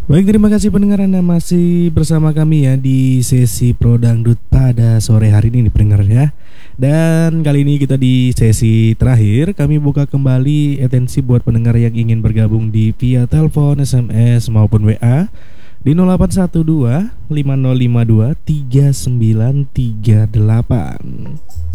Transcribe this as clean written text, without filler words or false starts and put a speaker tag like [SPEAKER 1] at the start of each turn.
[SPEAKER 1] Baik, terima kasih pendengar, Anda masih bersama kami ya di sesi Pro Dangdut pada sore hari ini pendengar ya. Dan kali ini kita di sesi terakhir, kami buka kembali atensi buat pendengar yang ingin bergabung di via telepon, SMS maupun WA di 0812 5052 3938.